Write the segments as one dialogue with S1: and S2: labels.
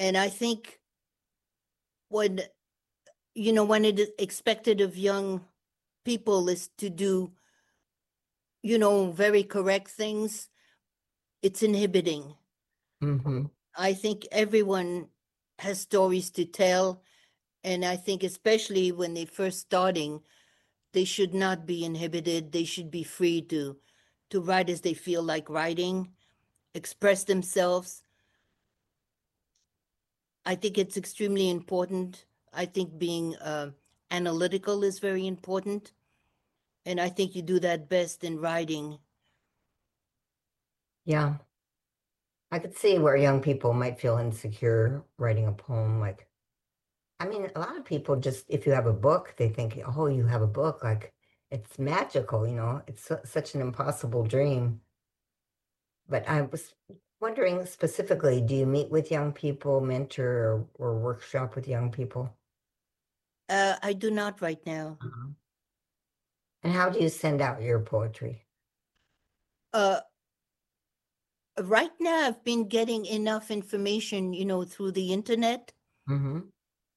S1: And I think when, when it is expected of young people is to do, very correct things, it's inhibiting.
S2: Hmm.
S1: I think everyone has stories to tell. And I think especially when they're first starting, they should not be inhibited. They should be free to write as they feel like writing, express themselves. I think it's extremely important. I think being analytical is very important. And I think you do that best in writing.
S2: Yeah, I could see where young people might feel insecure writing a poem. Like, I mean, a lot of people just, if you have a book, they think, oh, you have a book, like it's magical, it's such an impossible dream. But I was wondering specifically, do you meet with young people, mentor or workshop with young people?
S1: I do not right now.
S2: Mhm. And how do you send out your poetry?
S1: Uh, right now, I've been getting enough information, through the internet
S2: Hmm.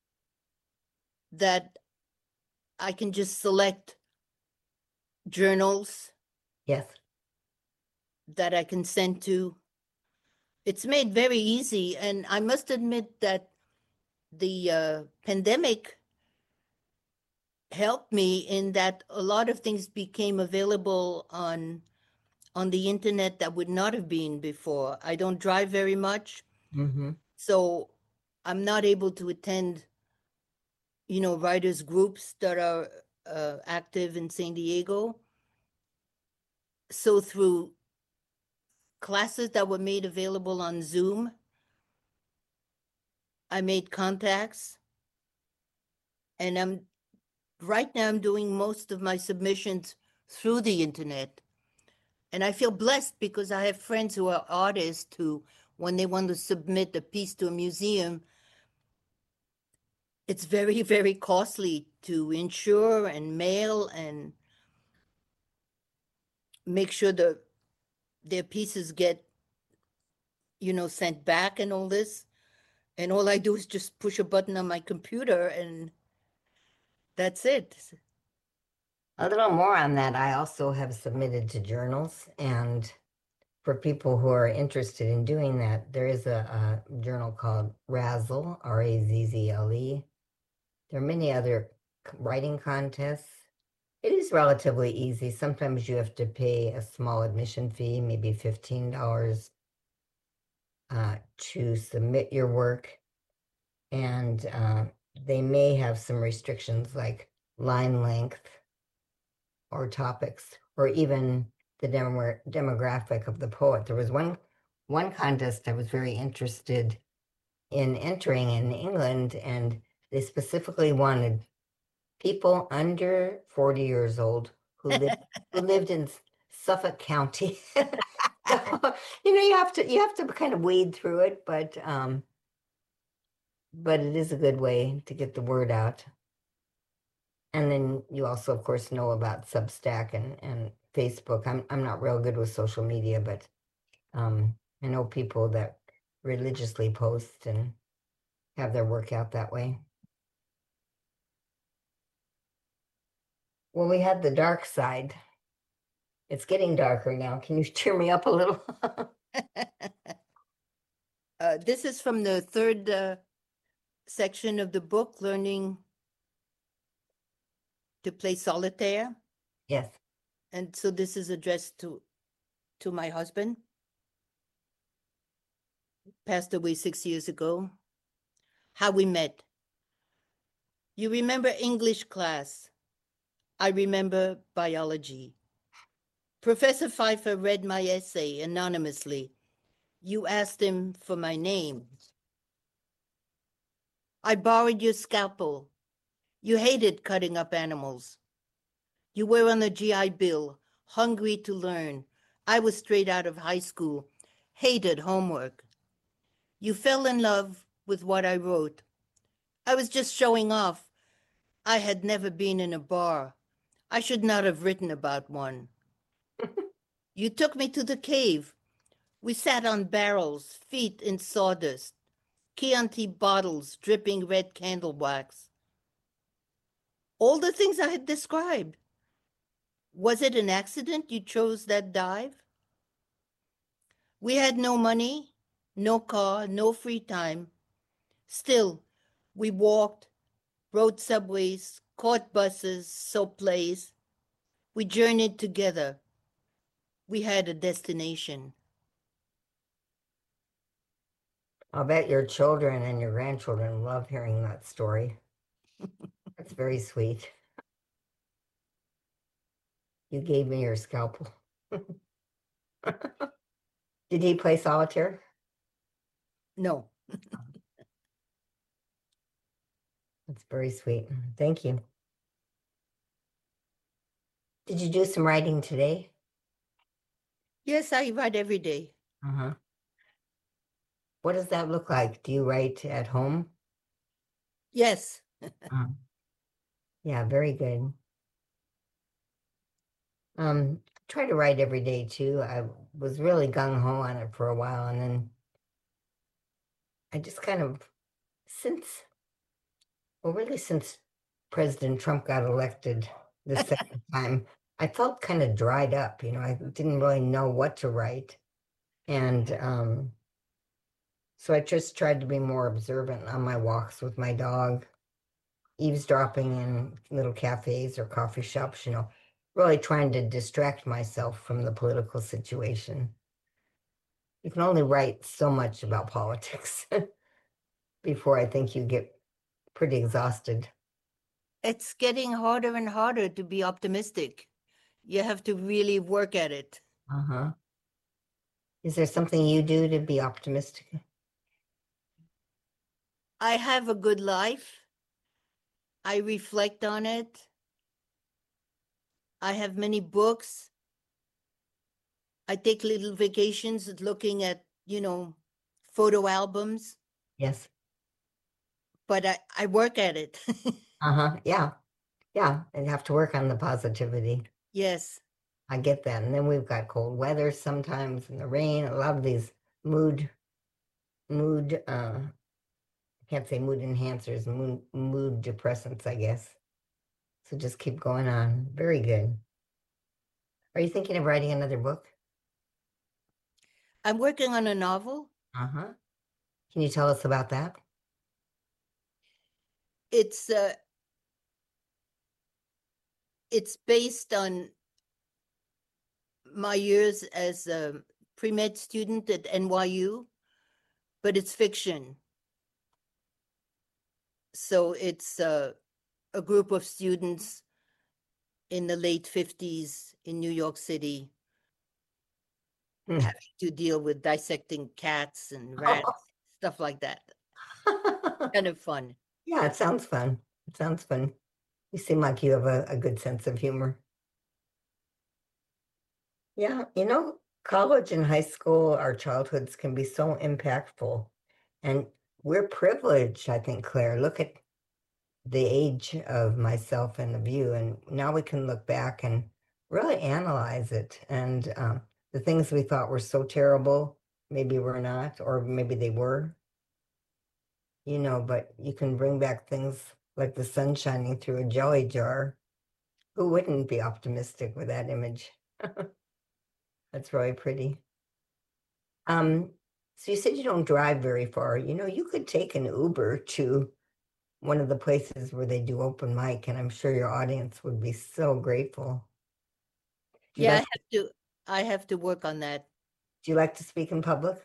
S1: that I can just select journals
S2: Yes.
S1: that I can send to. It's made very easy. And I must admit that the pandemic helped me in that a lot of things became available on the internet that would not have been before. I don't drive very much,
S2: Hmm.
S1: so I'm not able to attend, writers groups that are active in San Diego. So through classes that were made available on Zoom, I made contacts, and I'm doing most of my submissions through the internet. And I feel blessed because I have friends who are artists who, when they want to submit a piece to a museum, it's very, very costly to insure and mail and make sure their pieces get, sent back and all this. And all I do is just push a button on my computer and that's it.
S2: A little more on that. I also have submitted to journals, and for people who are interested in doing that, there is a journal called Razzle, Razzle. There are many other writing contests. It is relatively easy. Sometimes you have to pay a small admission fee, maybe $15, to submit your work. And they may have some restrictions like line length or topics, or even the demographic of the poet. There was one contest I was very interested in entering in England, and they specifically wanted people under 40 years old who lived in Suffolk County. So, you have to kind of wade through it, but it is a good way to get the word out. And then you also, of course, know about Substack and Facebook. I'm not real good with social media, but I know people that religiously post and have their work out that way. Well, we had the dark side. It's getting darker now. Can you cheer me up a little?
S1: This is from the third section of the book, Learning to Play Solitaire.
S2: Yes.
S1: And so this is addressed to my husband, passed away 6 years ago. How we met. You remember English class. I remember biology. Professor Pfeiffer read my essay anonymously. You asked him for my name. I borrowed your scalpel. You hated cutting up animals. You were on the GI Bill, hungry to learn. I was straight out of high school, hated homework. You fell in love with what I wrote. I was just showing off. I had never been in a bar. I should not have written about one. You took me to the cave. We sat on barrels, feet in sawdust. Chianti bottles dripping red candle wax. All the things I had described. Was it an accident you chose that dive? We had no money, no car, no free time. Still, we walked, rode subways, caught buses, saw plays. We journeyed together. We had a destination.
S2: I'll bet your children and your grandchildren love hearing that story. That's very sweet. You gave me your scalpel. Did he play solitaire?
S1: No.
S2: That's very sweet. Thank you. Did you do some writing today?
S1: Yes, I write every day.
S2: Uh-huh. What does that look like? Do you write at home?
S1: Yes.
S2: Yeah, very good. Try to write every day too. I was really gung-ho on it for a while, and then I just kind of really since President Trump got elected the second time, I felt kind of dried up. I didn't really know what to write. And so I just tried to be more observant on my walks with my dog, eavesdropping in little cafes or coffee shops, really trying to distract myself from the political situation. You can only write so much about politics before I think you get pretty exhausted.
S1: It's getting harder and harder to be optimistic. You have to really work at it.
S2: Uh-huh. Is there something you do to be optimistic?
S1: I have a good life. I reflect on it. I have many books. I take little vacations looking at, photo albums,
S2: Yes.
S1: but I work at it.
S2: Uh-huh. Yeah. Yeah. And have to work on the positivity.
S1: Yes.
S2: I get that. And then we've got cold weather sometimes and the rain. A lot of these mood, I can't say mood enhancers, mood depressants, I guess. So just keep going on. Very good. Are you thinking of writing another book?
S1: I'm working on a novel.
S2: Uh-huh. Can you tell us about that?
S1: It's based on my years as a pre-med student at NYU, but it's fiction. So it's a group of students in the late 50s in New York City having to deal with dissecting cats and rats, stuff like that. Kind of fun.
S2: Yeah, it sounds fun. It sounds fun. You seem like you have a good sense of humor. Yeah, college and high school, our childhoods can be so impactful. And we're privileged, I think, Claire. Look at the age of myself and of you. And now we can look back and really analyze it. And the things we thought were so terrible, maybe were not, or maybe they were. But you can bring back things like the sun shining through a jelly jar. Who wouldn't be optimistic with that image? That's really pretty. So you said you don't drive very far. You could take an Uber to one of the places where they do open mic, and I'm sure your audience would be so grateful.
S1: Yeah, I have to work on that.
S2: Do you like to speak in public?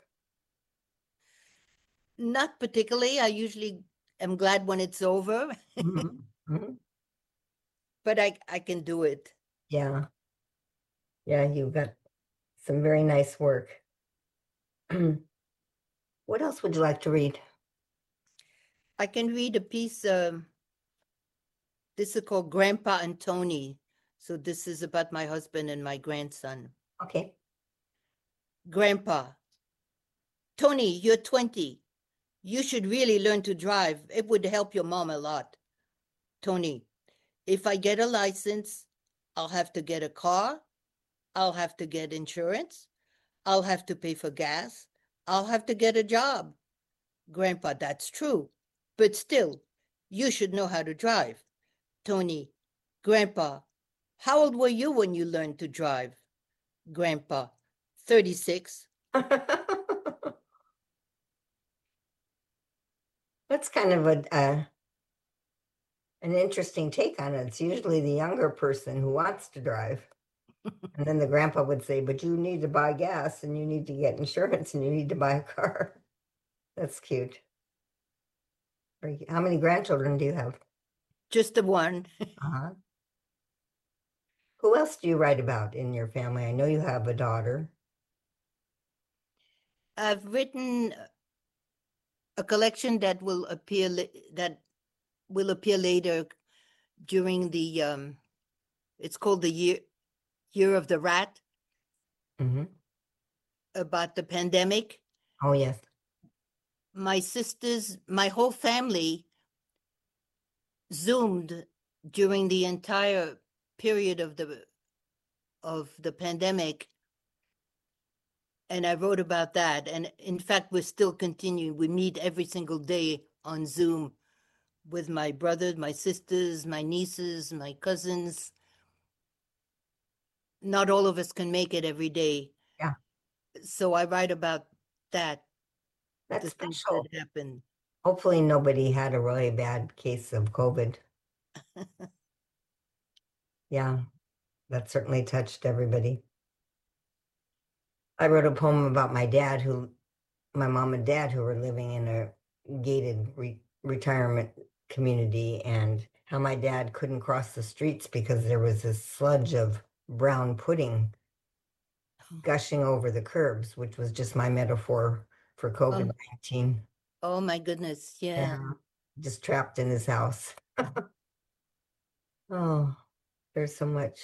S1: Not particularly. I usually am glad when it's over,
S2: Mm-hmm.
S1: but I can do it.
S2: Yeah. Yeah, you've got some very nice work. What else would you like to read?
S1: I can read a piece. This is called Grandpa and Tony. So this is about my husband and my grandson.
S2: Okay.
S1: Grandpa, Tony, you're 20. You should really learn to drive. It would help your mom a lot. Tony, if I get a license, I'll have to get a car. I'll have to get insurance. I'll have to pay for gas. I'll have to get a job. Grandpa, that's true. But still, you should know how to drive. Tony, Grandpa, how old were you when you learned to drive? Grandpa, 36.
S2: That's kind of an interesting take on it. It's usually the younger person who wants to drive. And then the grandpa would say, but you need to buy gas and you need to get insurance and you need to buy a car. That's cute. How many grandchildren do you have?
S1: Just the one.
S2: Uh-huh. Who else do you write about in your family? I know you have a daughter.
S1: I've written a collection that will appear later during the it's called the year of the rat,
S2: Mm-hmm.
S1: about the pandemic.
S2: Oh, yes.
S1: My sisters, my whole family Zoomed during the entire period of the pandemic, and I wrote about that. And in fact, we're still continuing. We meet every single day on Zoom with my brothers, my sisters, my nieces, my cousins. Not all of us can make it every day.
S2: Yeah.
S1: So I write about that,
S2: That's
S1: the things
S2: special.
S1: that happen.
S2: Hopefully nobody had a really bad case of COVID. Yeah, that certainly touched everybody. I wrote a poem about my mom and dad who were living in a gated retirement community, and how my dad couldn't cross the streets because there was this sludge of brown pudding gushing over the curbs, which was just my metaphor for COVID-19.
S1: Oh my goodness. Yeah.
S2: Yeah, just trapped in his house. Oh, there's so much.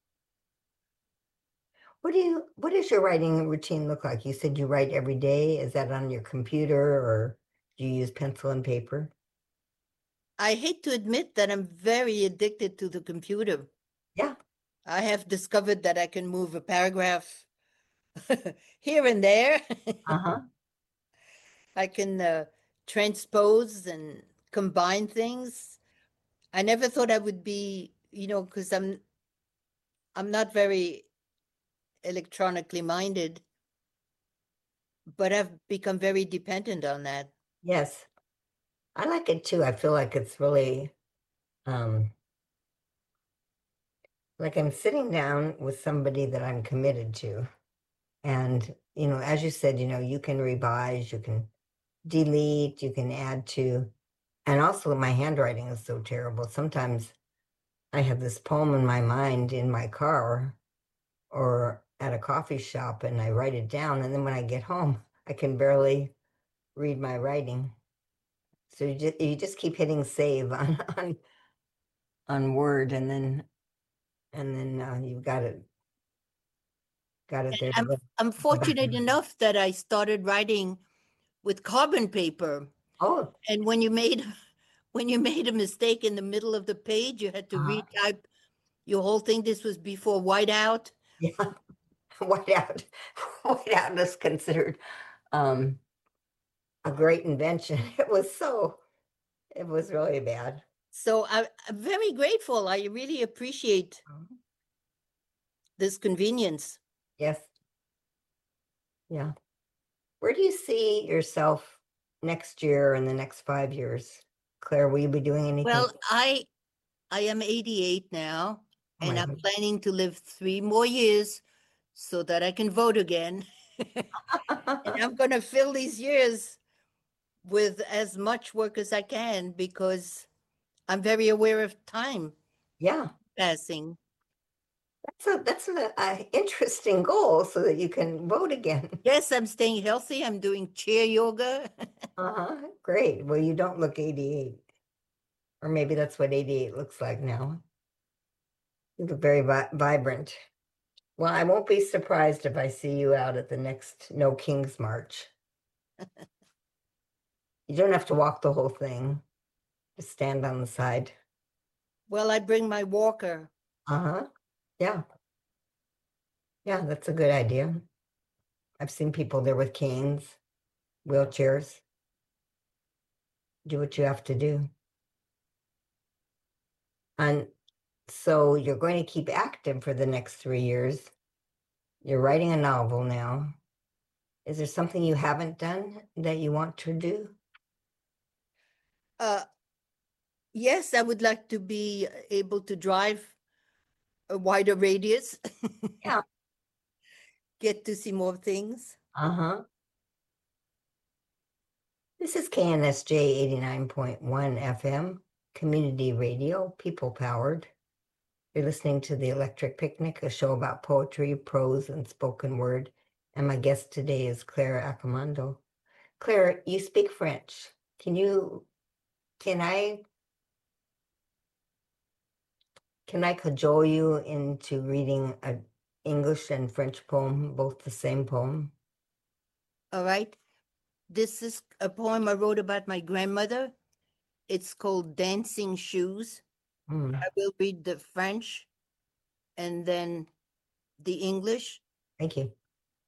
S2: What does your writing routine look like? You said you write every day. Is that on your computer or do you use pencil and paper?
S1: I hate to admit that I'm very addicted to the computer.
S2: Yeah.
S1: I have discovered that I can move a paragraph here and there.
S2: Uh-huh.
S1: I can transpose and combine things. I never thought I would be, because I'm not very electronically minded, but I've become very dependent on that.
S2: Yes. I like it too. I feel like it's really um like I'm sitting down with somebody that I'm committed to. And, as you said, you can revise, you can delete, you can add to. And also my handwriting is so terrible. Sometimes I have this poem in my mind in my car or at a coffee shop and I write it down. And then when I get home, I can barely read my writing. So you just keep hitting save on Word, and then you've got it there to
S1: I'm
S2: go back.
S1: fortunate enough that I started writing with carbon paper.
S2: Oh,
S1: And when you made a mistake in the middle of the page, you had to
S2: uh-huh.
S1: retype your whole thing. This was before whiteout.
S2: Yeah. Whiteout. Whiteout is considered um, a great invention. It was really bad.
S1: So I'm very grateful. I really appreciate this convenience.
S2: Yes. Yeah. Where do you see yourself next year and the next 5 years? Claire, will you be doing anything?
S1: Well, I am 88 now,
S2: Oh
S1: and
S2: my
S1: I'm
S2: goodness.
S1: planning to live 3 more years so that I can vote again. And I'm going to fill these years with as much work as I can because I'm very aware of time
S2: Yeah,
S1: passing.
S2: that's an interesting goal so that you can vote again.
S1: Yes, I'm staying healthy. I'm doing chair yoga.
S2: Uh-huh. Great. Well, you don't look 88. Or maybe that's what 88 looks like now. You look very vibrant. Well, I won't be surprised if I see you out at the next No Kings March. You don't have to walk the whole thing. Just stand on the side.
S1: Well, I bring my walker.
S2: Uh-huh. Yeah. Yeah, that's a good idea. I've seen people there with canes, wheelchairs. do what you have to do. And so you're going to keep active for the next 3 years. You're writing a novel now. Is there something you haven't done that you want to do?
S1: Yes, I would like to be able to drive a wider radius.
S2: Yeah.
S1: Get to see more things.
S2: Uh-huh. This is KNSJ 89.1 FM, community radio, people powered. You're listening to The Electric Picnic, a show about poetry, prose, and spoken word. And my guest today is Claire Accomando. Claire, you speak French. Can I cajole you into reading an English and French poem, both the same poem?
S1: All right. This is a poem I wrote about my grandmother. It's called Dancing Shoes. I will read the French and then the English.
S2: Thank you.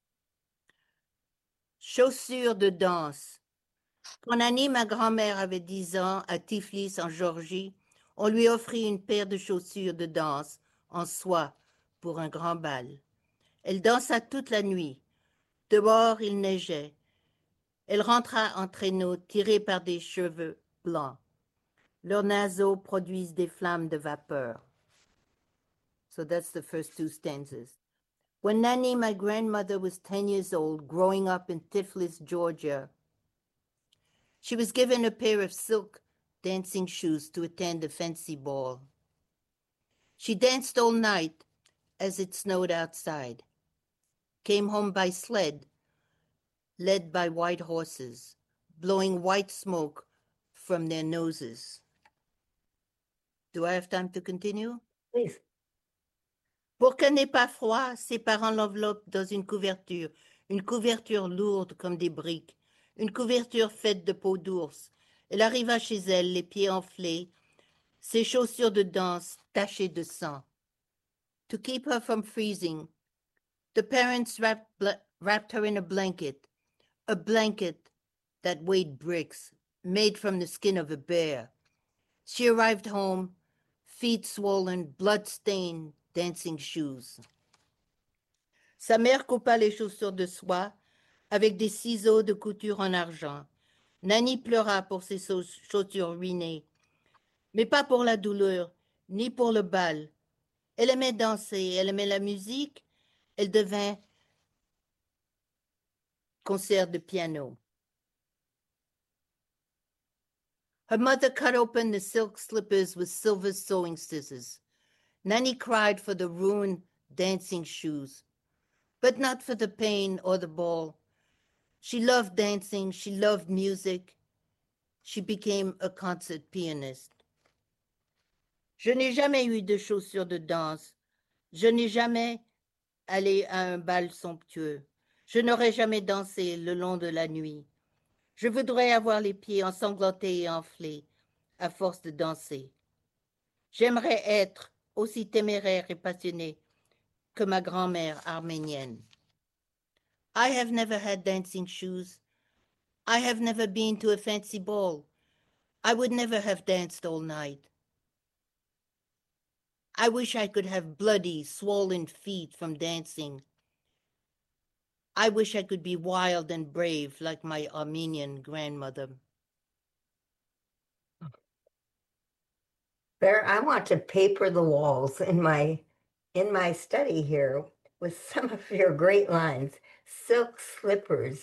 S1: Chaussures de danse. Quand Annie, ma grand-mère, avait 10 ans, à Tiflis, en Géorgie, on lui offrit une paire de chaussures de danse en soie pour un grand bal. Elle dansa toute la nuit. Dehors, il neigeait. Elle rentra en traîneau tiré par des cheveux blancs. Leurs naseaux produisent des flammes de vapeur. So that's the first two stanzas. When Nanny, my grandmother, was 10 years old, growing up in Tiflis, Georgia, she was given a pair of silk dancing shoes to attend a fancy ball. She danced all night as it snowed outside, came home by sled, led by white horses, blowing white smoke from their noses. Do I have time to continue?
S2: Please.
S1: Pour qu'elle n'ait pas froid, ses parents l'enveloppent dans une couverture lourde comme des briques, une couverture faite de peau d'ours. Elle arriva chez elle, les pieds enflés, ses chaussures de danse tachées de sang. To keep her from freezing, the parents wrapped her in a blanket that weighed bricks, made from the skin of a bear. She arrived home, feet swollen, blood-stained, dancing shoes. Sa mère coupa les chaussures de soie avec des ciseaux de couture en argent. Nanny pleura pour ses chaussures ruinées, mais pas pour la douleur, ni pour le bal. Elle aimait danser, elle aimait la musique, elle devint concert de piano. Her mother cut open the silk slippers with silver sewing scissors. Nanny cried for the ruined dancing shoes, but not for the pain or the ball. She loved dancing, she loved music. She became a concert pianist. Je n'ai jamais eu de chaussures de danse. Je n'ai jamais allé à un bal somptueux. Je n'aurais jamais dansé le long de la nuit. Je voudrais avoir les pieds ensanglantés et enflés à force de danser. J'aimerais être aussi téméraire et passionnée que ma grand-mère arménienne. I have never had dancing shoes. I have never been to a fancy ball. I would never have danced all night. I wish I could have bloody, swollen feet from dancing. I wish I could be wild and brave like my Armenian grandmother.
S2: There, I want to paper the walls in my study here with some of your great lines. Silk slippers.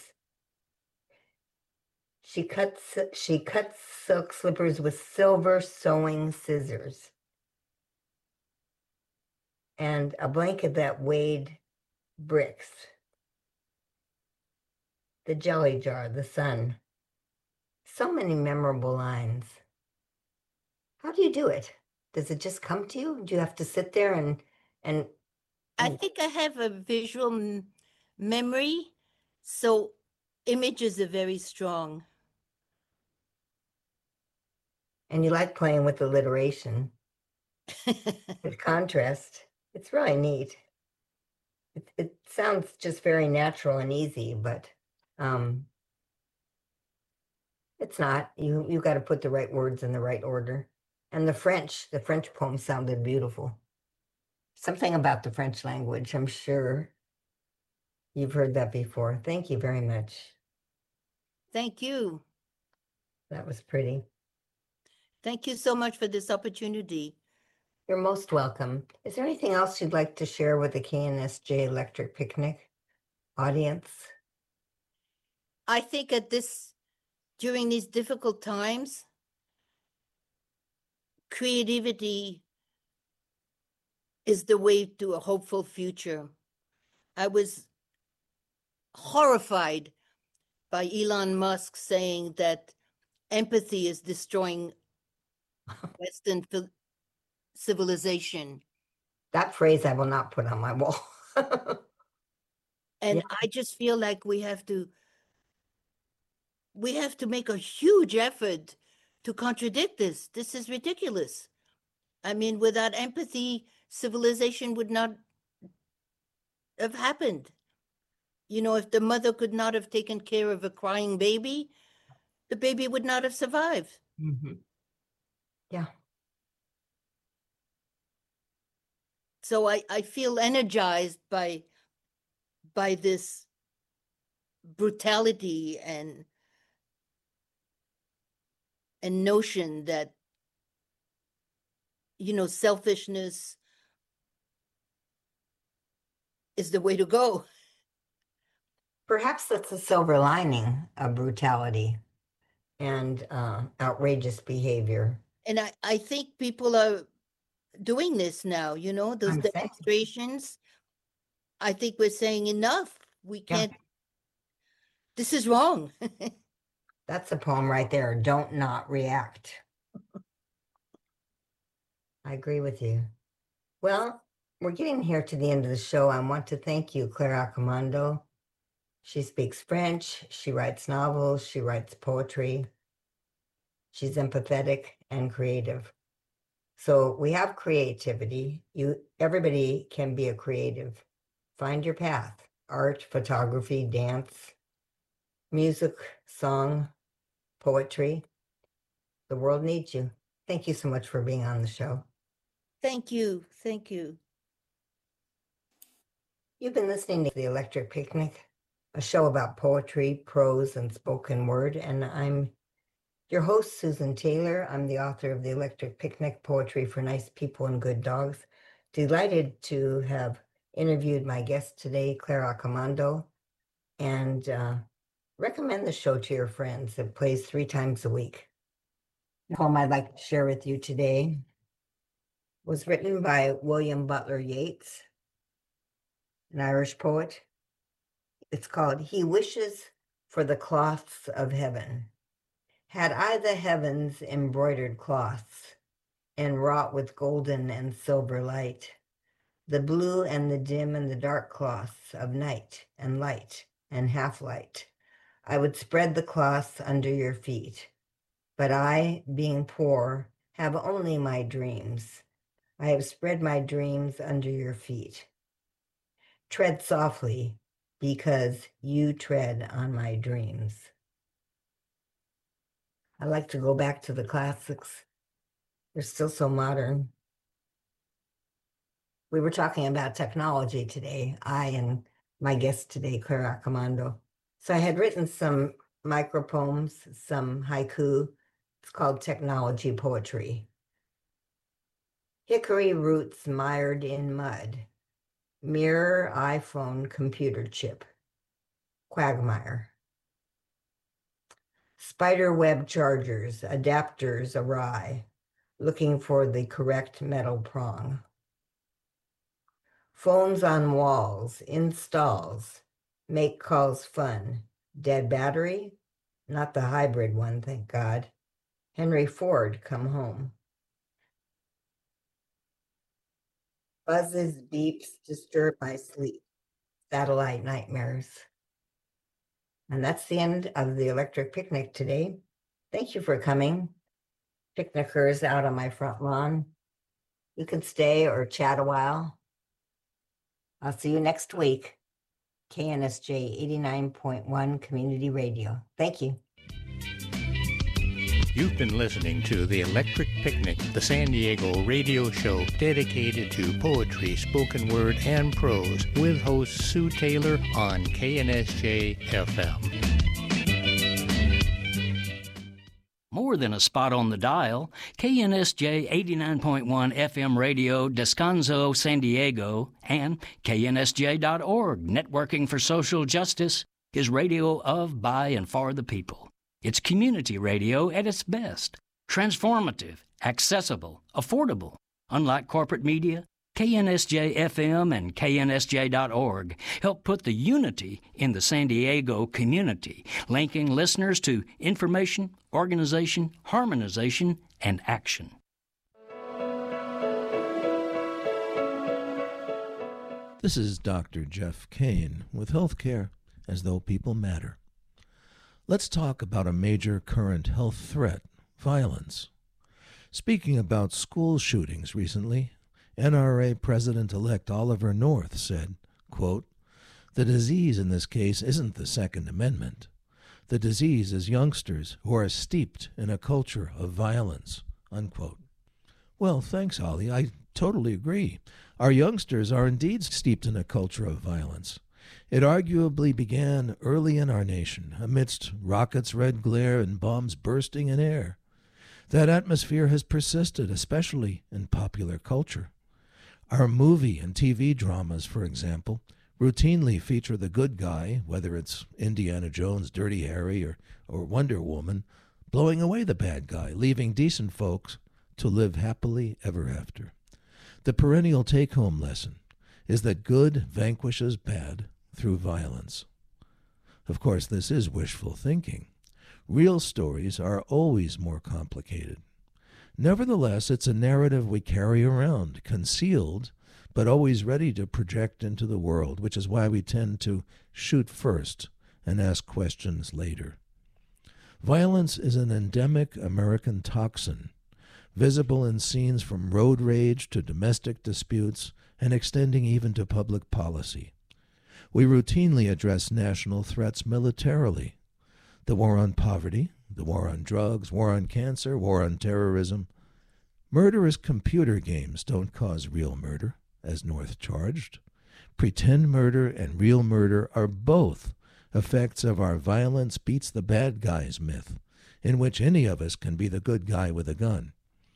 S2: She cuts silk slippers with silver sewing scissors. And a blanket that weighed bricks. The jelly jar, the sun. So many memorable lines. How do you do it? Does it just come to you? Do you have to sit there and
S1: I think I have a visual memory, so images are very strong.
S2: And you like playing with alliteration, with contrast. It's really neat. It sounds just very natural and easy, but It's not. You got to put the right words in the right order. And the French poem sounded beautiful. Something about the French language. I'm sure you've heard that before. Thank you very much.
S1: Thank you.
S2: That was pretty.
S1: Thank you so much for this opportunity.
S2: You're most welcome. Is there anything else you'd like to share with the KNSJ Electric Picnic audience?
S1: I think during these difficult times, creativity is the way to a hopeful future. I was horrified by Elon Musk saying that empathy is destroying Western civilization.
S2: That phrase I will not put on my wall.
S1: And
S2: Yeah.
S1: I just feel like we have to make a huge effort to contradict this. This is ridiculous. I mean, without empathy, civilization would not have happened. You know, if the mother could not have taken care of a crying baby, the baby would not have survived.
S2: Mhm. Yeah.
S1: So I feel energized by this brutality and notion that, you know, selfishness is the way to go.
S2: Perhaps that's a silver lining of brutality and outrageous behavior.
S1: And I think people are doing this now, you know, those
S2: I'm saying,
S1: demonstrations. I think we're saying enough. We
S2: yeah,
S1: can't, this is wrong.
S2: that's a poem right there. Don't not react. I agree with you. Well, we're getting here to the end of the show. I want to thank you, Clara Accomando. She speaks French, she writes novels, she writes poetry. She's empathetic and creative. So we have creativity. Everybody can be a creative. Find your path. Art, photography, dance, music, song, poetry. The world needs you. Thank you so much for being on the show.
S1: Thank you. Thank you.
S2: You've been listening to The Electric Picnic, a show about poetry, prose, and spoken word, and I'm your host, Susan Taylor. I'm the author of The Electric Picnic, Poetry for Nice People and Good Dogs. Delighted to have interviewed my guest today, Clara Accomando, and recommend the show to your friends. It plays 3 times a week. The poem I'd like to share with you today was written by William Butler Yeats, an Irish poet. It's called He Wishes for the Cloths of Heaven. Had I the heavens embroidered cloths, and wrought with golden and silver light, the blue and the dim and the dark cloths of night and light and half-light, I would spread the cloths under your feet. But I, being poor, have only my dreams. I have spread my dreams under your feet. Tread softly, because you tread on my dreams. I like to go back to the classics. They're still so modern. We were talking about technology today, I and my guest today, Clara Accomando. So I had written some micropoems, some haiku. It's called Technology Poetry. Hickory roots mired in mud. Mirror iPhone computer chip. Quagmire. Spider web chargers, adapters awry, looking for the correct metal prong. Phones on walls, installs, make calls fun. Dead battery? Not the hybrid one, thank God. Henry Ford, come home. Buzzes, beeps, disturb my sleep. Satellite nightmares. And that's the end of the Electric Picnic today. Thank you for coming. Picnickers out on my front lawn. You can stay or chat a while. I'll see you next week. KNSJ 89.1 Community Radio. Thank you.
S3: You've been listening to The Electric Picnic, the San Diego radio show dedicated to poetry, spoken word, and prose, with host Sue Taylor on KNSJ FM.
S4: More than a spot on the dial, KNSJ 89.1 FM radio Descanso, San Diego, and KNSJ.org, Networking for Social Justice, is radio of, by, and for the people. It's community radio at its best. Transformative, accessible, affordable. Unlike corporate media, KNSJ-FM and KNSJ.org help put the unity in the San Diego community, linking listeners to information, organization, harmonization, and action.
S5: This is Dr. Jeff Kane with Healthcare as Though People Matter. Let's talk about a major current health threat, violence. Speaking about school shootings recently, NRA President-elect Oliver North said, quote, "The disease in this case isn't the Second Amendment. The disease is youngsters who are steeped in a culture of violence," unquote. Well, thanks, Ollie. I totally agree. Our youngsters are indeed steeped in a culture of violence. It arguably began early in our nation, amidst rockets' red glare and bombs bursting in air. That atmosphere has persisted, especially in popular culture. Our movie and TV dramas, for example, routinely feature the good guy, whether it's Indiana Jones, Dirty Harry, or Wonder Woman, blowing away the bad guy, leaving decent folks to live happily ever after. The perennial take-home lesson is that good vanquishes bad through violence. Of course, this is wishful thinking. Real stories are always more complicated. Nevertheless, it's a narrative we carry around, concealed, but always ready to project into the world, which is why we tend to shoot first and ask questions later. Violence is an endemic American toxin, visible in scenes from road rage to domestic disputes and extending even to public policy. We routinely address national threats militarily. The war on poverty, the war on drugs, war on cancer, war on terrorism. Murderous computer games don't cause real murder, as North charged. Pretend murder and real murder are both effects of our violence beats the bad guys myth, in which any of us can be the good guy with a gun.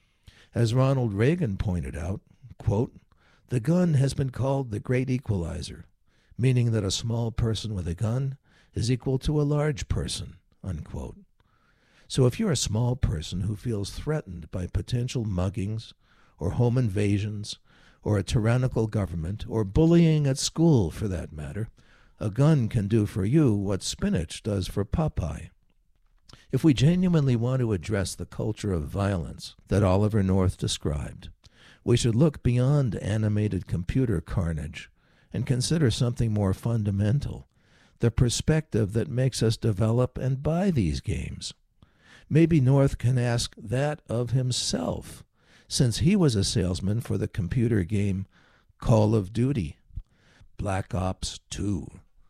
S5: As Ronald Reagan pointed out, quote, "The gun has been called the great equalizer, meaning that a small person with a gun is equal to a large person," unquote. So if you're a small person who feels threatened by potential muggings or home invasions or a tyrannical government or bullying at school for that matter, a gun can do for you what spinach does for Popeye. If we genuinely want to address the culture of violence that Oliver North described, we should look beyond animated computer carnage and consider something more fundamental, the perspective that makes us develop and buy these games. Maybe North can ask that of himself, since he was a salesman for the computer game Call of Duty, Black Ops 2.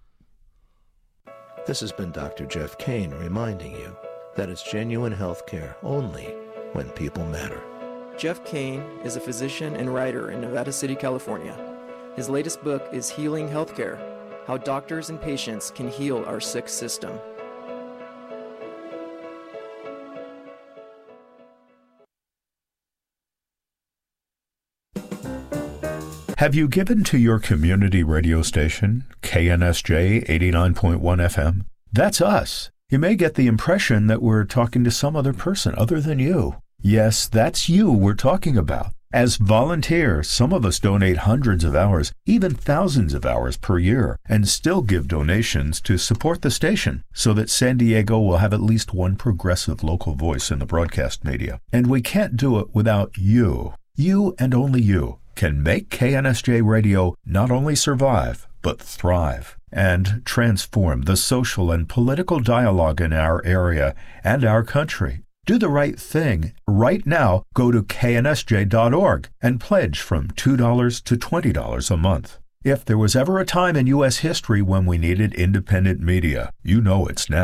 S5: This has been Dr. Jeff Kane reminding you that it's genuine healthcare only when people matter.
S6: Jeff Kane is a physician and writer in Nevada City, California. His latest book is Healing Healthcare: How Doctors and Patients Can Heal Our Sick System.
S7: Have you given to your community radio station, KNSJ 89.1 FM? That's us. You may get the impression that we're talking to some other person other than you. Yes, that's you we're talking about. As volunteers, some of us donate hundreds of hours, even thousands of hours per year, and still give donations to support the station so that San Diego will have at least one progressive local voice in the broadcast media. And we can't do it without you. You and only you can make KNSJ Radio not only survive, but thrive and transform the social and political dialogue in our area and our country. Do the right thing. Right now, go to knsj.org and pledge from $2 to $20 a month. If there was ever a time in U.S. history when we needed independent media, you know it's now.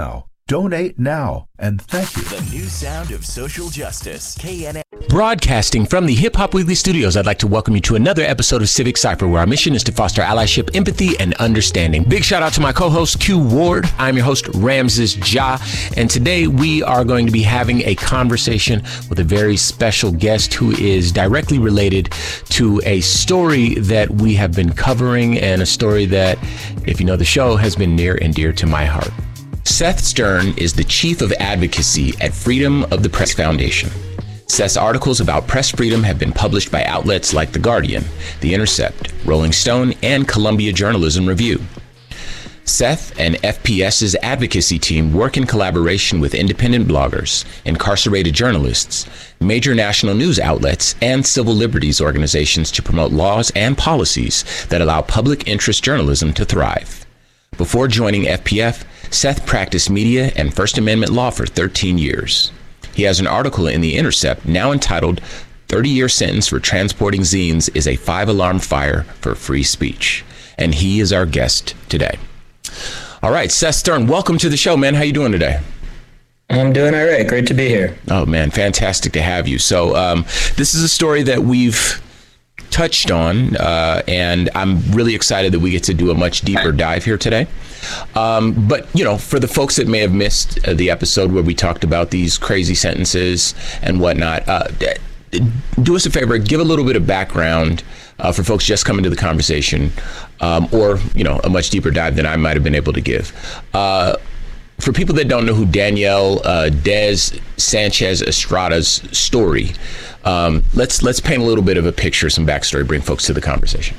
S7: Donate now, and thank you.
S8: The new sound of social justice. KNS.
S9: Broadcasting from the Hip Hop Weekly studios, I'd like to welcome you to another episode of Civic Cypher, where our mission is to foster allyship, empathy, and understanding. Big shout out to my co-host, Q Ward. I'm your host, Ramses Ja, and today we are going to be having a conversation with a very special guest who is directly related to a story that we have been covering, and a story that, if you know the show, has been near and dear to my heart. Seth Stern is the Chief of Advocacy at Freedom of the Press Foundation. Seth's articles about press freedom have been published by outlets like The Guardian, The Intercept, Rolling Stone, and Columbia Journalism Review. Seth and FPS's advocacy team work in collaboration with independent bloggers, incarcerated journalists, major national news outlets, and civil liberties organizations to promote laws and policies that allow public interest journalism to thrive. Before joining FPF, Seth practiced media and First Amendment law for 13 years. He has an article in The Intercept now entitled 30-Year Sentence for Transporting Zines is a 5-Alarm Fire for Free Speech. And he is our guest today. All right, Seth Stern, welcome to the show, man. How you doing today?
S10: I'm doing all right. Great to be here.
S9: Oh, man, fantastic to have you. So this is a story that we've touched on, and I'm really excited that we get to do a much deeper dive here today. But, you know, for the folks that may have missed the episode where we talked about these crazy sentences and whatnot, do us a favor, give a little bit of background for folks just coming to the conversation, or, you know, a much deeper dive than I might have been able to give. For people that don't know who Daniel Des Sanchez Estrada's story, let's paint a little bit of a picture, some backstory, bring folks to the conversation.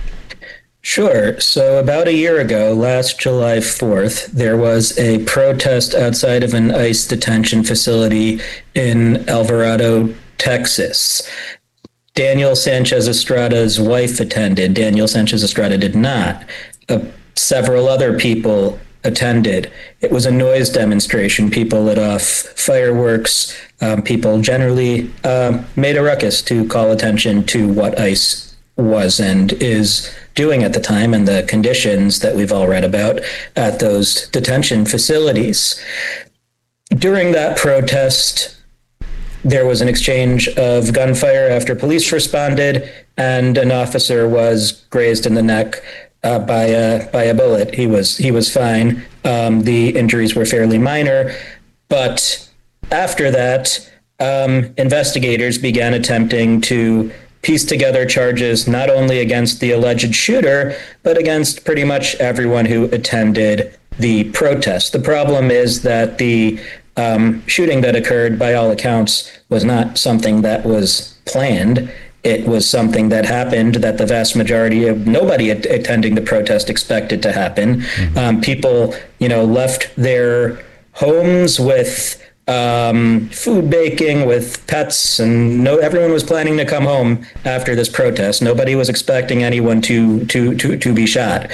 S10: Sure. So about a year ago, last July 4th, there was a protest outside of an ICE detention facility in Alvarado, Texas. Daniel Sanchez Estrada's wife attended. Daniel Sanchez Estrada did not. Several other people attended. It was a noise demonstration. People lit off fireworks. People generally made a ruckus to call attention to what ICE was and is doing at the time and the conditions that we've all read about at those detention facilities. During that protest, there was an exchange of gunfire after police responded, and an officer was grazed in the neck by a bullet. He was fine. The injuries were fairly minor, but after that, investigators began attempting to piece together charges not only against the alleged shooter, but against pretty much everyone who attended the protest. The problem is that the shooting that occurred, by all accounts, was not something that was planned. It was something that happened that the vast majority of nobody attending the protest expected to happen. Mm-hmm. People, left their homes with food baking, with pets, and everyone was planning to come home after this protest. Nobody was expecting anyone to be shot.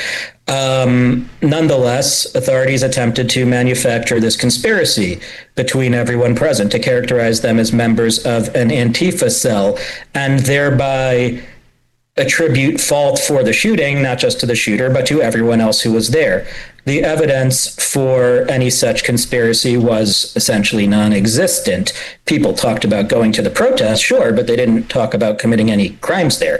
S10: Nonetheless, authorities attempted to manufacture this conspiracy between everyone present to characterize them as members of an Antifa cell, and thereby attribute fault for the shooting, not just to the shooter, but to everyone else who was there. The evidence for any such conspiracy was essentially non-existent. People talked about going to the protest, sure, but they didn't talk about committing any crimes there.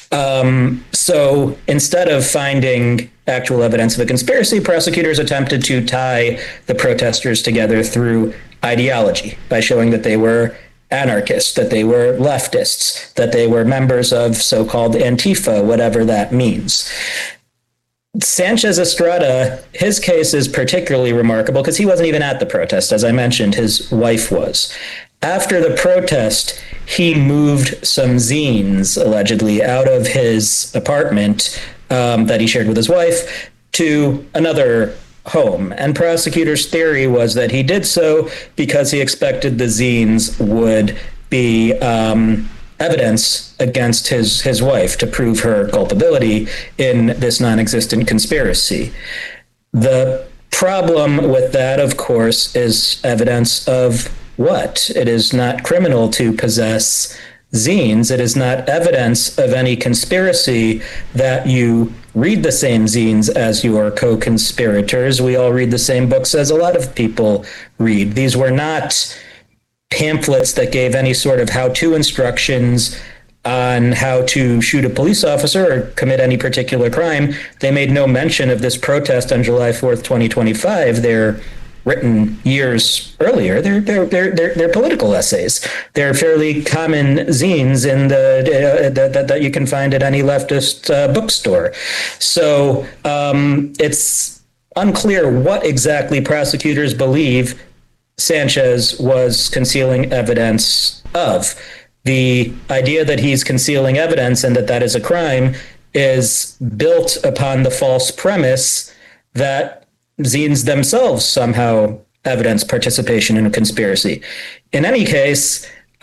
S10: So instead of finding actual evidence of a conspiracy, prosecutors attempted to tie the protesters together through ideology by showing that they were anarchists, that they were leftists, that they were members of so-called Antifa, whatever that means. Sanchez Estrada, his case is particularly remarkable because he wasn't even at the protest. As I mentioned, his wife was. After the protest, he moved some zines, allegedly, out of his apartment that he shared with his wife to another home. And prosecutors' theory was that he did so because he expected the zines would be evidence against his wife to prove her culpability in this non-existent conspiracy. The problem with that, of course, is evidence of what? It is not criminal to possess zines. It is not evidence of any conspiracy that you read the same zines as your co-conspirators. We all read the same books as a lot of people read. These were not pamphlets that gave any sort of how-to instructions on how to shoot a police officer or commit any particular crime. They made no mention of this protest on July 4th, 2025. They're written years earlier. They're political essays. They're fairly common zines in that you can find at any leftist bookstore. So it's unclear what exactly prosecutors believe Sanchez was concealing evidence of. The idea that he's concealing evidence and that is a crime is built upon the false premise that zines themselves somehow evidence participation in a conspiracy. In any case,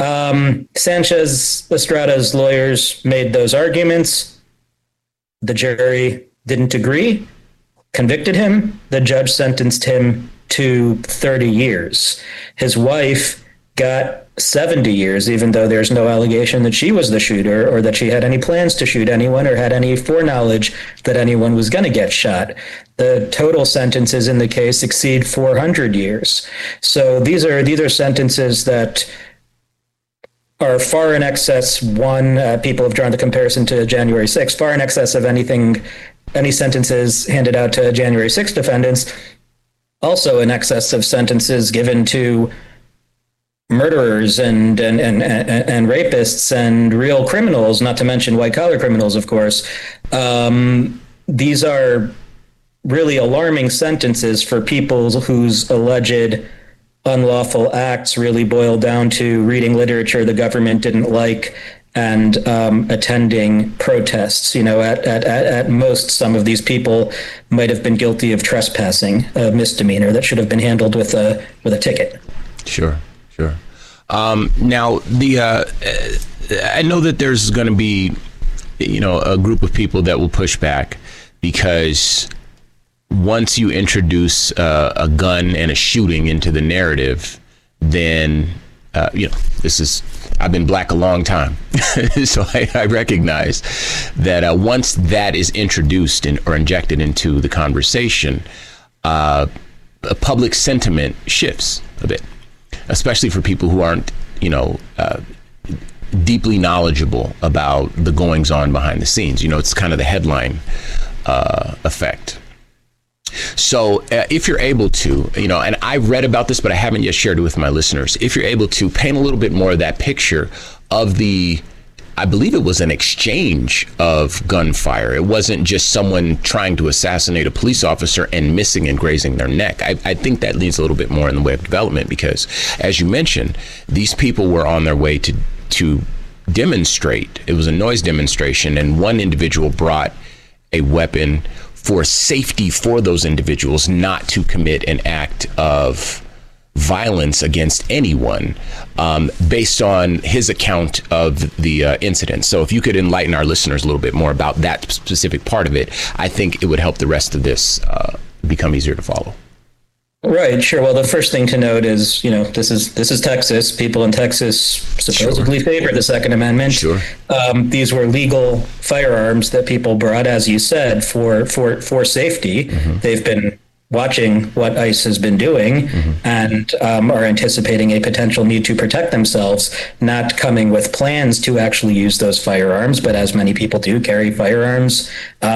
S10: Sanchez Estrada's lawyers made those arguments. The jury didn't agree, convicted him. The judge sentenced him to 30 years. His wife got 70 years, even though there's no allegation that she was the shooter or that she had any plans to shoot anyone or had any foreknowledge that anyone was going to get shot. The total sentences in the case exceed 400 years. So these are sentences that are far in excess. People have drawn the comparison to January 6th, far in excess of any sentences handed out to January 6th defendants, also in excess of sentences given to murderers and rapists and real criminals, not to mention white-collar criminals, of course. These are really alarming sentences for people whose alleged unlawful acts really boil down to reading literature the government didn't like and attending protests. At most, some of these people might have been guilty of trespassing, a misdemeanor that should have been handled with a ticket.
S9: Sure. Now, I know that there's going to be, a group of people that will push back because once you introduce a gun and a shooting into the narrative, then, I've been black a long time. So I recognize that once that is introduced or injected into the conversation, public sentiment shifts a bit, especially for people who aren't, deeply knowledgeable about the goings on behind the scenes. It's kind of the headline effect. So if you're able to, and I've read about this, but I haven't yet shared it with my listeners. If you're able to paint a little bit more of that picture of I believe it was an exchange of gunfire. It wasn't just someone trying to assassinate a police officer and missing and grazing their neck. I think that leads a little bit more in the way of development because, as you mentioned, these people were on their way to demonstrate. It was a noise demonstration, and one individual brought a weapon for safety for those individuals, not to commit an act of violence against anyone, based on his account of the incident. So if you could enlighten our listeners a little bit more about that specific part of it, I think it would help the rest of this become easier to follow.
S10: Right, sure. Well, the first thing to note is, this is Texas. People in Texas supposedly favor the Second Amendment. Sure. These were legal firearms that people brought, as you said, for safety. Mm-hmm. They've been watching what ICE has been doing and are anticipating a potential need to protect themselves, not coming with plans to actually use those firearms, but as many people do, carry firearms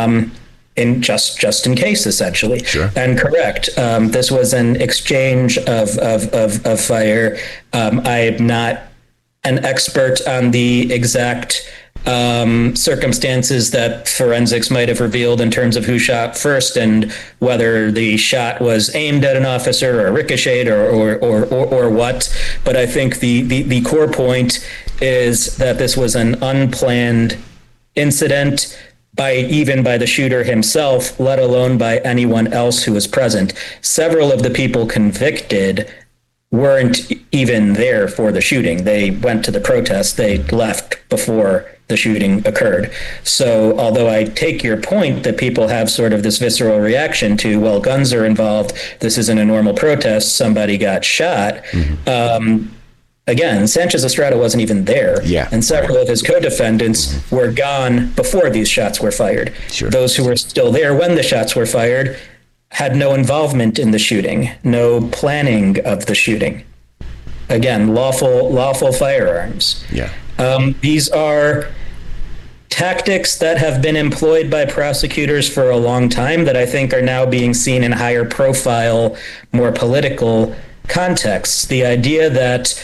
S10: in just in case, essentially. Sure. And correct. This was an exchange of fire. I'm not an expert on the exact circumstances that forensics might have revealed in terms of who shot first and whether the shot was aimed at an officer or ricocheted or what. But I think the core point is that this was an unplanned incident even by the shooter himself, let alone by anyone else who was present. Several of the people convicted weren't even there for the shooting. They went to the protest. They left before the shooting occurred. So although I take your point that people have sort of this visceral reaction to, well, guns are involved, this isn't a normal protest, somebody got shot. Mm-hmm. Again, Sanchez Estrada wasn't even there.
S9: Yeah.
S10: And several of his co-defendants were gone before these shots were fired.
S9: Sure.
S10: Those who were still there when the shots were fired had no involvement in the shooting, no planning of the shooting. Again, lawful firearms.
S9: Yeah.
S10: These are tactics that have been employed by prosecutors for a long time that I think are now being seen in higher profile, more political contexts. The idea that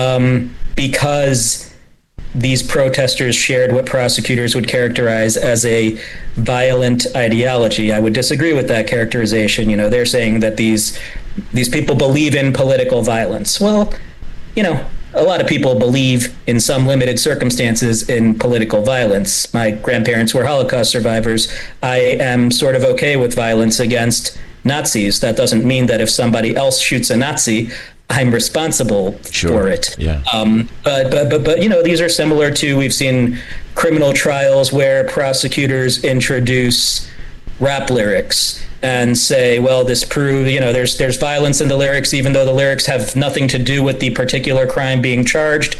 S10: because these protesters shared what prosecutors would characterize as a violent ideology, I would disagree with that characterization. You know, they're saying that these people believe in political violence. Well, you know, a lot of people believe in some limited circumstances in political violence. My grandparents were Holocaust survivors. I am sort of okay with violence against Nazis. That doesn't mean that if somebody else shoots a Nazi, I'm responsible for it.
S9: Yeah.
S10: But you know, these are similar to, we've seen criminal trials where prosecutors introduce rap lyrics and say, well, this proves, you know, there's violence in the lyrics, even though the lyrics have nothing to do with the particular crime being charged.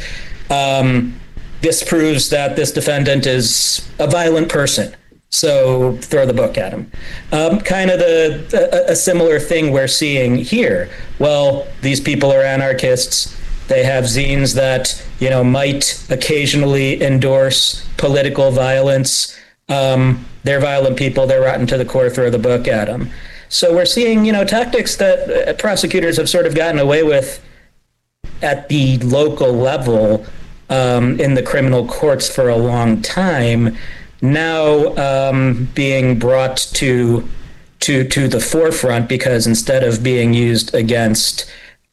S10: This proves that this defendant is a violent person, so throw the book at him. Kind of a similar thing we're seeing here. Well, these people are anarchists. They have zines that, you know, might occasionally endorse political violence. They're violent people. They're rotten to the core. Throw the book at them. So we're seeing, you know, tactics that prosecutors have sort of gotten away with at the local level in the criminal courts for a long time, now being brought to the forefront, because instead of being used against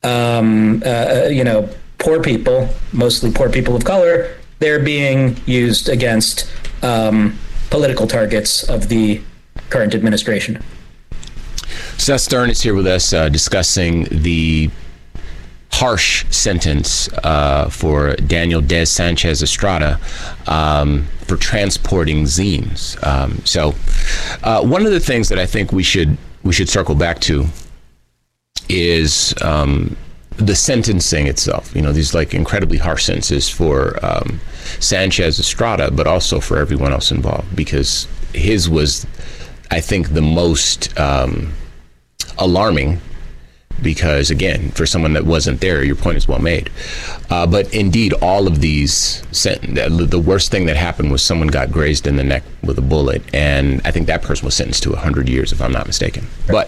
S10: you know, poor people, mostly poor people of color, they're being used against political targets of the current administration.
S9: Seth Stern is here with us discussing the harsh sentence for Daniel Des Sanchez Estrada for transporting zines. So one of the things that I think we should circle back to is the sentencing itself. You know, these like incredibly harsh sentences for Sanchez Estrada, but also for everyone else involved, because his was, I think, the most alarming, because again, for someone that wasn't there, your point is well made. But indeed, all of these, the worst thing that happened was someone got grazed in the neck with a bullet, and I think that person was sentenced to 100 years, if I'm not mistaken. But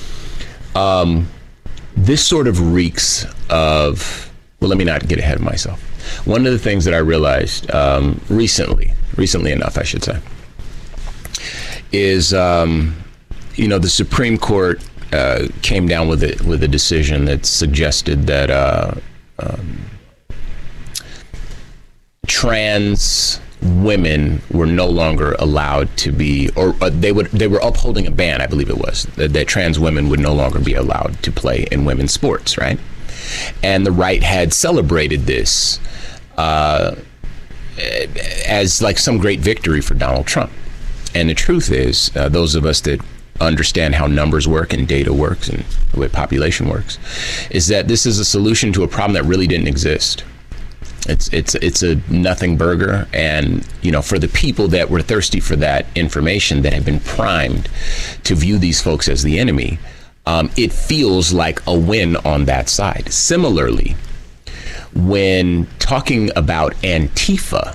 S9: this sort of reeks of, well, let me not get ahead of myself. One of the things that I realized recently enough, I should say, is, you know, the Supreme Court came down with a decision that suggested that trans women were no longer allowed to be, or they were upholding a ban, I believe it was, that trans women would no longer be allowed to play in women's sports, right? And the right had celebrated this as like some great victory for Donald Trump. And the truth is, those of us that understand how numbers work and data works and the way population works, is that this is a solution to a problem that really didn't exist. It's a nothing burger, and you know, for the people that were thirsty for that information, that have been primed to view these folks as the enemy, it feels like a win on that side. Similarly, when talking about Antifa,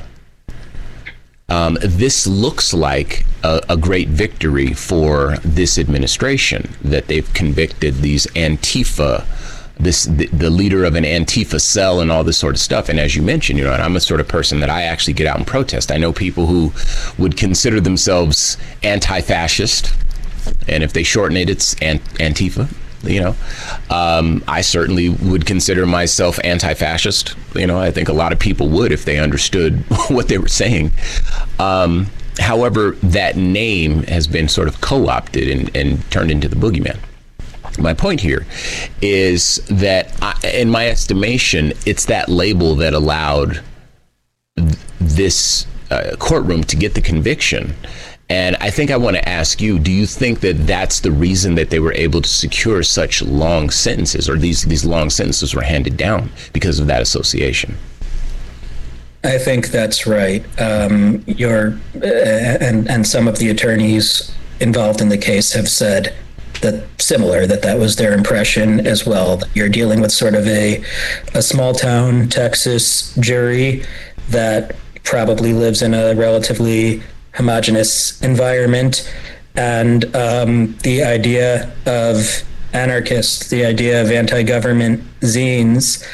S9: this looks like a great victory for this administration, that they've convicted these Antifa, the leader of an Antifa cell and all this sort of stuff. And as you mentioned, you know, and I'm the sort of person that I actually get out and protest. I know people who would consider themselves anti-fascist, and if they shorten it, it's Antifa. You know, I certainly would consider myself anti-fascist. You know, I think a lot of people would if they understood what they were saying. However, that name has been sort of co-opted and turned into the boogeyman. My point here is that, in my estimation, it's that label that allowed this courtroom to get the conviction. And I think I want to ask you, do you think that that's the reason that they were able to secure such long sentences, or these long sentences were handed down because of that association?
S10: I think that's right. And some of the attorneys involved in the case have said that was their impression as well. That you're dealing with sort of a small town Texas jury that probably lives in a relatively homogenous environment, and the idea of anarchists, the idea of anti-government zines,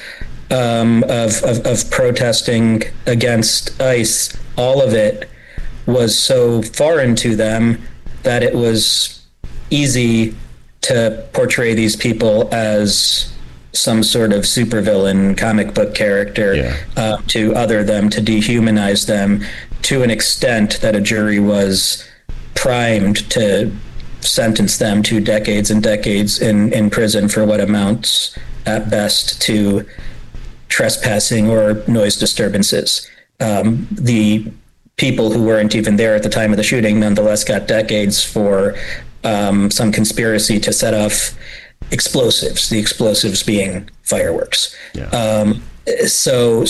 S10: of protesting against ICE, all of it was so foreign to them that it was easy to portray these people as some sort of supervillain comic book character, to other them, to dehumanize them, to an extent that a jury was primed to sentence them to decades and decades in prison for what amounts at best to trespassing or noise disturbances. The people who weren't even there at the time of the shooting nonetheless got decades for some conspiracy to set off explosives, the explosives being fireworks. So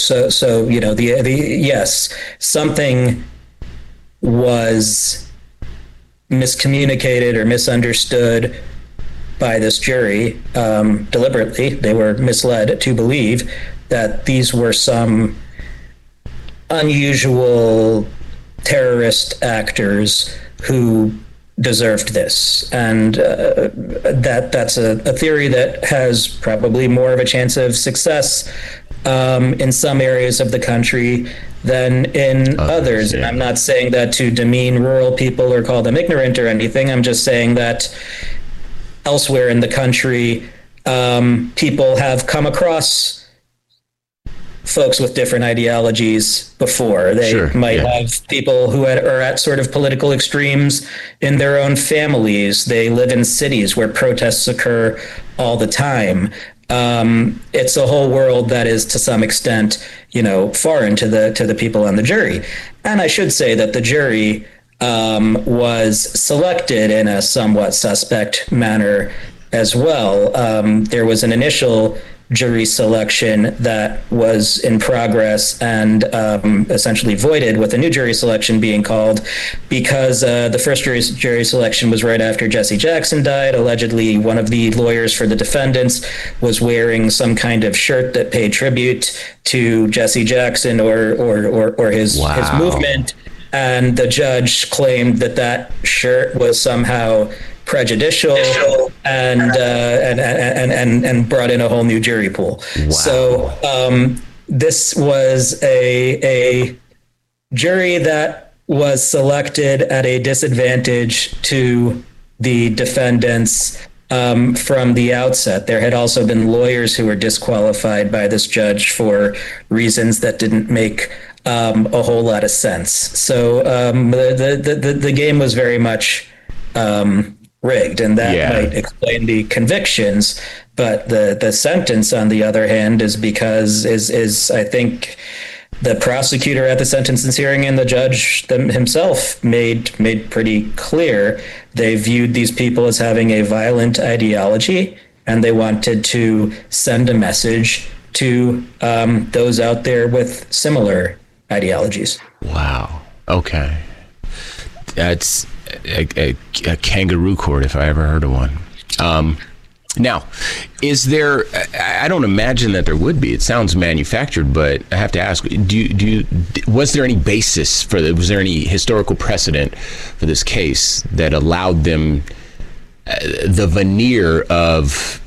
S10: yes, something was miscommunicated or misunderstood by this jury deliberately. They were misled to believe that these were some unusual terrorist actors who deserved this, and that's a theory that has probably more of a chance of success in some areas of the country than in others. And I'm not saying that to demean rural people or call them ignorant or anything. I'm just saying that elsewhere in the country, people have come across folks with different ideologies before. They might have people who are at sort of political extremes in their own families. They live in cities where protests occur all the time. It's a whole world that is to some extent, foreign to the people on the jury. And I should say that the jury was selected in a somewhat suspect manner as well. There was an initial jury selection that was in progress and essentially voided, with a new jury selection being called because the first jury selection was right after Jesse Jackson died. Allegedly, one of the lawyers for the defendants was wearing some kind of shirt that paid tribute to Jesse Jackson or his movement, and the judge claimed that shirt was somehow prejudicial and brought in a whole new jury pool. Wow. So this was a jury that was selected at a disadvantage to the defendants from the outset. There had also been lawyers who were disqualified by this judge for reasons that didn't make a whole lot of sense. So the game was very much rigged, and that might explain the convictions. But the sentence, on the other hand, is because I think the prosecutor at the sentencing hearing and the judge himself made pretty clear they viewed these people as having a violent ideology, and they wanted to send a message to those out there with similar ideologies.
S9: Wow. Okay. That's a kangaroo court if I ever heard of one. Now, is there? I don't imagine that there would be. It sounds manufactured, but I have to ask: was there any basis for? Was there any historical precedent for this case that allowed them the veneer of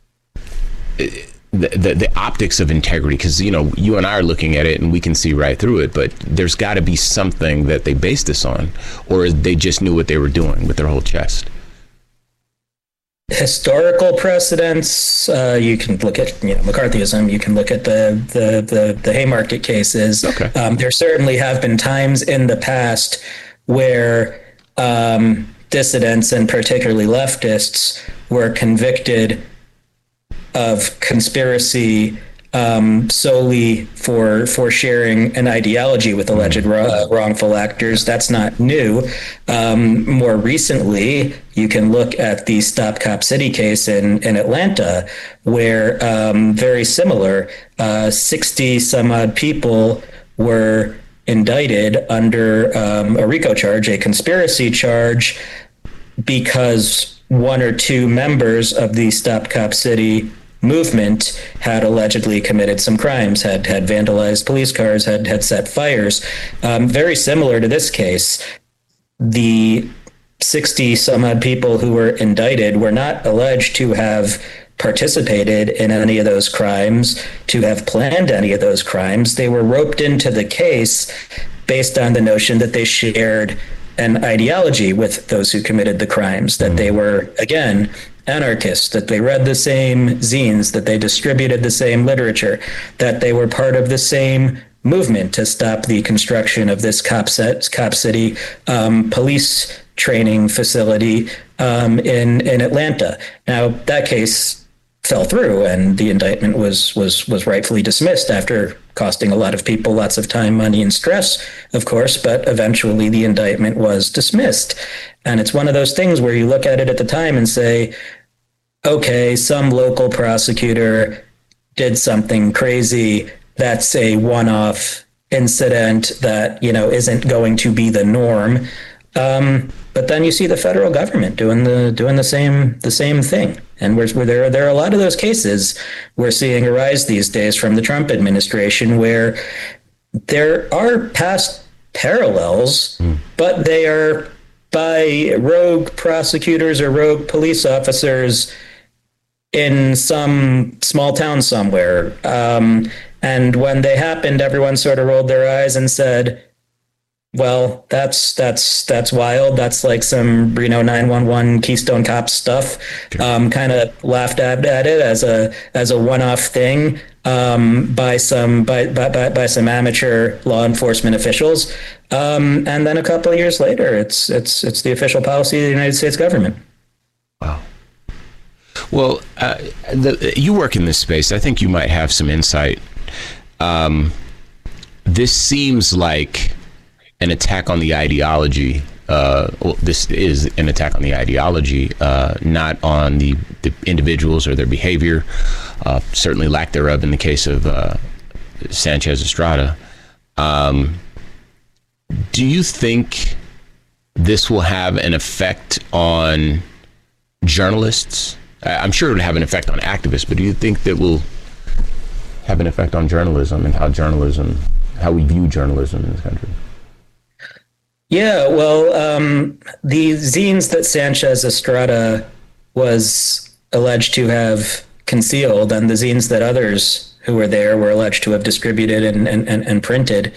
S9: the optics of integrity? Because you and I are looking at it and we can see right through it, but there's got to be something that they based this on, or they just knew what they were doing with their whole chest.
S10: Historical precedents, you can look at McCarthyism, you can look at the Haymarket cases. Okay. There certainly have been times in the past where dissidents, and particularly leftists, were convicted of conspiracy solely for sharing an ideology with alleged wrongful actors. That's not new. More recently, you can look at the Stop Cop City case in Atlanta, where very similar, 60 some odd people were indicted under a RICO charge, a conspiracy charge, because one or two members of the Stop Cop City movement had allegedly committed some crimes, had vandalized police cars, had set fires. Very similar to this case, the 60 some odd people who were indicted were not alleged to have participated in any of those crimes, to have planned any of those crimes. They were roped into the case based on the notion that they shared an ideology with those who committed the crimes, that they were, again, anarchists, that they read the same zines, that they distributed the same literature, that they were part of the same movement to stop the construction of this Cop City police training facility in Atlanta. Now, that case fell through, and the indictment was rightfully dismissed after costing a lot of people lots of time, money, and stress, of course, but eventually the indictment was dismissed. And it's one of those things where you look at it at the time and say, okay, some local prosecutor did something crazy. That's a one-off incident that, isn't going to be the norm. But then you see the federal government doing the same thing. And where there are a lot of those cases we're seeing arise these days from the Trump administration, where there are past parallels, but they are by rogue prosecutors or rogue police officers in some small town somewhere. And when they happened, everyone sort of rolled their eyes and said, well, that's wild. That's like some Reno 911 Keystone Cops stuff. Kind of laughed at it as a one-off thing by some amateur law enforcement officials. And then a couple of years later, it's the official policy of the United States government.
S9: Wow. Well, you work in this space. I think you might have some insight. This seems like an attack on the ideology. This is an attack on the ideology, not on the individuals or their behavior, certainly lack thereof in the case of Sanchez Estrada. Do you think this will have an effect on journalists? I'm sure it would have an effect on activists, but do you think that will have an effect on journalism and how we view journalism in this country?
S10: Yeah, well, the zines that Sanchez Estrada was alleged to have concealed and the zines that others who were there were alleged to have distributed and printed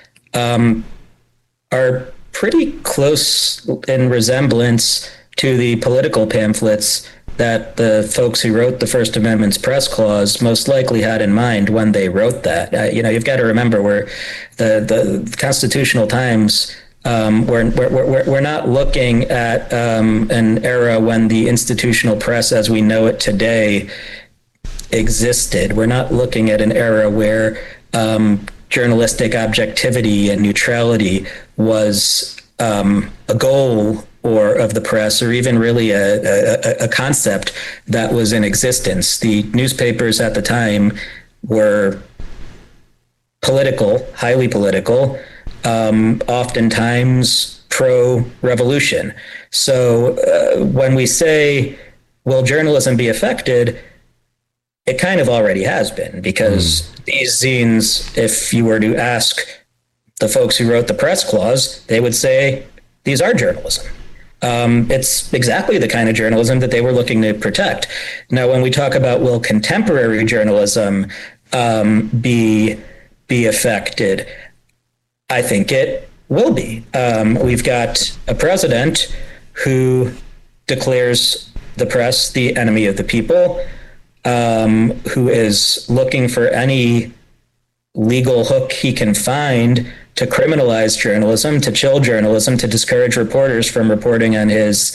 S10: are pretty close in resemblance to the political pamphlets that the folks who wrote the First Amendment's press clause most likely had in mind when they wrote that. You've got to remember where the Constitutional Times, we're not looking at an era when the institutional press as we know it today existed. We're not looking at an era where journalistic objectivity and neutrality was a goal or of the press, or even really a concept that was in existence. The newspapers at the time were political, highly political, oftentimes pro-revolution. So when we say, will journalism be affected, it kind of already has been, because these zines, if you were to ask the folks who wrote the press clause, they would say, these are journalism. It's exactly the kind of journalism that they were looking to protect. Now, when we talk about will contemporary journalism be affected, I think it will be. We've got a president who declares the press the enemy of the people, who is looking for any legal hook he can find to criminalize journalism, to chill journalism, to discourage reporters from reporting on his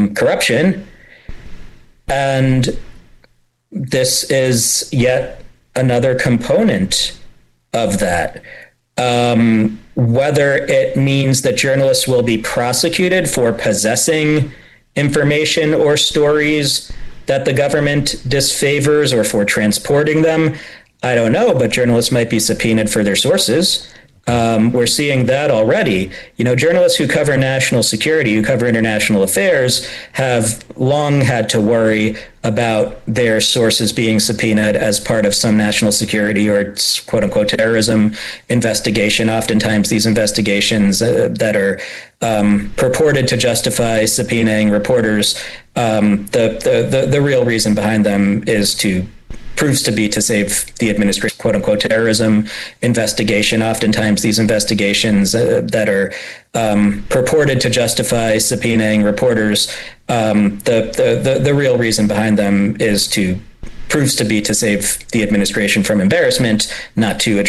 S10: corruption. And this is yet another component of that. Whether it means that journalists will be prosecuted for possessing information or stories that the government disfavors or for transporting them, I don't know, but journalists might be subpoenaed for their sources. We're seeing that already. Journalists who cover national security, who cover international affairs, have long had to worry about their sources being subpoenaed as part of some national security or quote unquote terrorism investigation. Oftentimes these investigations that are purported to justify subpoenaing reporters, the real reason behind them proves to be to save the administration, quote unquote terrorism investigation. Oftentimes these investigations that are purported to justify subpoenaing reporters, the real reason behind them proves to be to save the administration from embarrassment, not to address